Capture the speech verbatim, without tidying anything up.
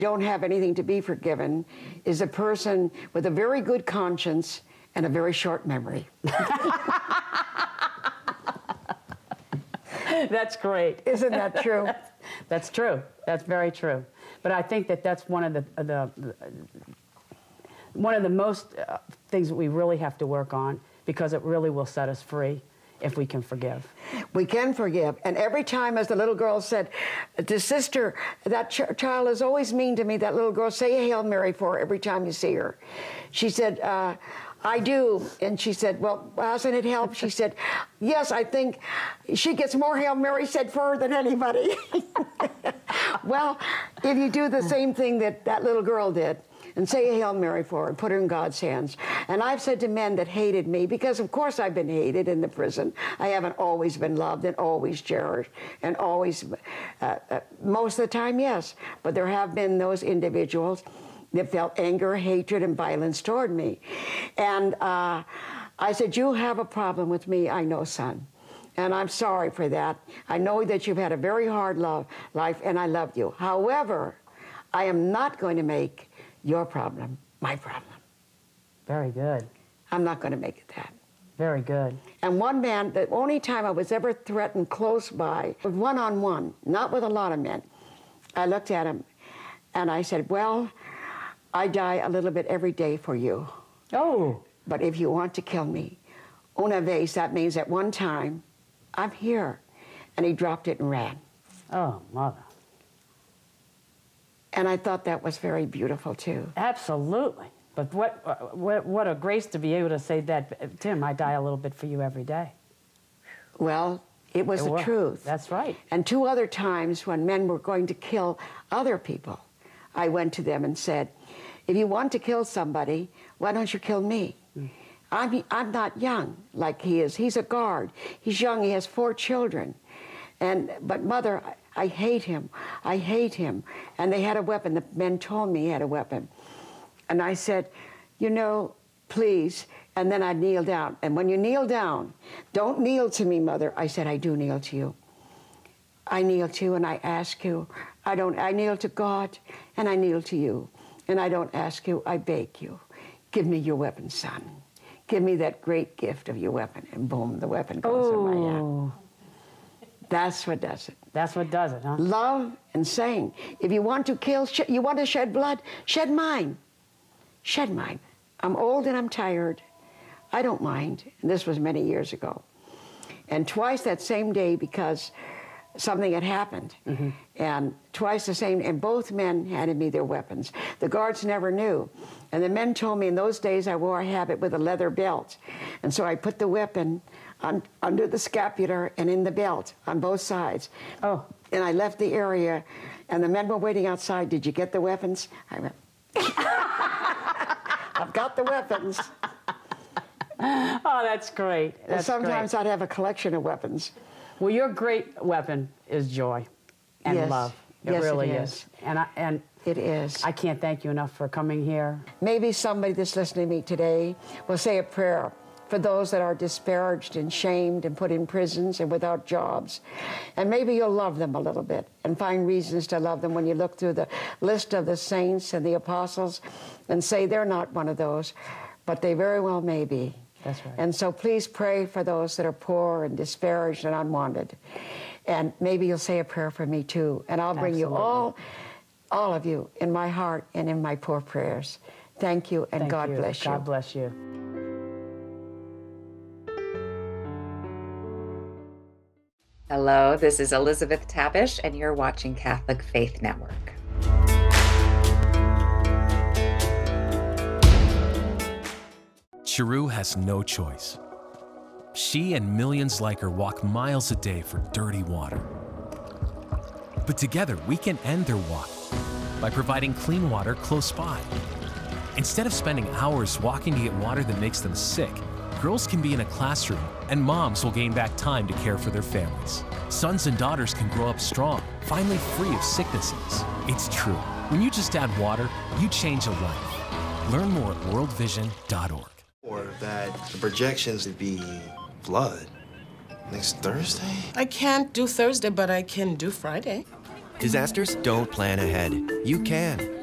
don't have anything to be forgiven is a person with a very good conscience and a very short memory. That's great. Isn't that true? That's true. That's very true. But I think that that's one of the, the, the one of the most uh, things that we really have to work on, because it really will set us free if we can forgive. We can forgive. And every time, as the little girl said to Sister, that ch child is always mean to me, that little girl, say a Hail Mary for her every time you see her. She said, uh, I do. And she said, well, hasn't it helped? She said, yes, I think she gets more Hail Mary said for her than anybody. Well, if you do the same thing that that little girl did, and say a Hail Mary for her and put her in God's hands. And I've said to men that hated me, because of course I've been hated in the prison. I haven't always been loved and always cherished and always, uh, uh, most of the time, yes. But there have been those individuals that felt anger, hatred, and violence toward me. And uh, I said, you have a problem with me, I know, son. And I'm sorry for that. I know that you've had a very hard love life, and I love you. However, I am not going to make your problem my problem. Very good. I'm not going to make it that. Very good. And one man, the only time I was ever threatened close by, was one-on-one, not with a lot of men. I looked at him and I said, well, I die a little bit every day for you. Oh. But if you want to kill me, una vez, that means at one time, I'm here. And he dropped it and ran. Oh, mother. And I thought that was very beautiful, too. Absolutely. But what, what, what a grace to be able to say that, Tim, I die a little bit for you every day. Well, it was It the was. truth. That's right. And two other times when men were going to kill other people, I went to them and said, if you want to kill somebody, why don't you kill me? Mm. I'm, I'm not young like he is. He's a guard. He's young. He has four children. And, but Mother, I, I hate him. I hate him. And they had a weapon. The men told me he had a weapon. And I said, you know, please. And then I kneel down. And when you kneel down, don't kneel to me, Mother. I said, I do kneel to you. I kneel to you and I ask you. I don't, I kneel to God and I kneel to you. And I don't ask you, I beg you. Give me your weapon, son. Give me that great gift of your weapon. And boom, the weapon goes oh. in my hand. That's what does it. That's what does it, huh? Love and saying, if you want to kill, you want to shed blood, shed mine. Shed mine. I'm old and I'm tired. I don't mind. And this was many years ago. And twice that same day, because something had happened. Mm-hmm. And twice the same, and both men handed me their weapons. The guards never knew. And the men told me in those days I wore a habit with a leather belt. And so I put the weapon on, under the scapular and in the belt on both sides. Oh. And I left the area, and the men were waiting outside. Did you get the weapons? I went, I've got the weapons. Oh, that's great. That's and sometimes great. I'd have a collection of weapons. Well, your great weapon is joy and yes. love. It yes, really it is. is. And I, and it is. I can't thank you enough for coming here. Maybe somebody that's listening to me today will say a prayer for those that are disparaged and shamed and put in prisons and without jobs. And maybe you'll love them a little bit and find reasons to love them when you look through the list of the saints and the apostles and say they're not one of those, but they very well may be. That's right. And so please pray for those that are poor and disparaged and unwanted. And maybe you'll say a prayer for me too. And I'll bring Absolutely. you all, all of you in my heart and in my poor prayers. Thank you, and Thank God you. bless you. God bless you. Hello, this is Elizabeth Tabish, and you're watching Catholic Faith Network. Cheru has no choice. She and millions like her walk miles a day for dirty water. But together, we can end their walk by providing clean water close by. Instead of spending hours walking to get water that makes them sick, girls can be in a classroom and moms will gain back time to care for their families. Sons and daughters can grow up strong, finally free of sicknesses. It's true. When you just add water, you change a life. Learn more at world vision dot org. Or that the projections would be blood next Thursday? I can't do Thursday, but I can do Friday. Disasters don't plan ahead. You can.